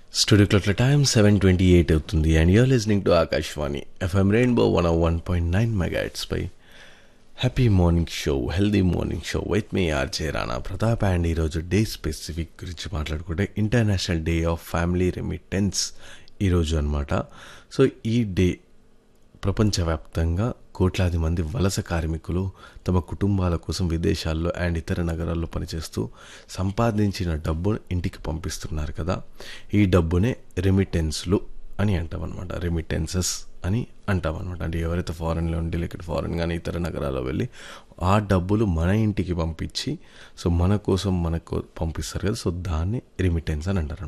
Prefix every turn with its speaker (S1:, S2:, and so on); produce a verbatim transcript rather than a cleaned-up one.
S1: Studio క్లాక్ల time seven twenty eight అవుతుంది and you're listening to Akashvani FM rainbow one one point nine megahertz pi happy morning show healthy morning show with me RJ Rana Pratap. And ఈరోజు day specific గురించి మాట్లాడుకుంటే international day of family remittance ఈరోజు అనమాట. So ఈ day ప్రపంచవ్యాప్తంగా కోట్లాది మంది వలస కార్మికులు తమ కుటుంబాల కోసం విదేశాల్లో అండ్ ఇతర నగరాల్లో పనిచేస్తూ సంపాదించిన డబ్బును ఇంటికి పంపిస్తున్నారు కదా. ఈ డబ్బునే రెమిటెన్స్లు అని అంటాం అనమాట, రెమిటెన్సెస్ అని అంటాం అనమాట. అంటే ఎవరైతే ఫారెన్లో ఉండి లేకపోతే ఫారెన్ కానీ ఇతర నగరాల్లో వెళ్ళి ఆ డబ్బులు మన ఇంటికి పంపించి సో మన కోసం మనకు పంపిస్తారు కదా, సో దాన్ని రెమిటెన్స్ అని అంటారు.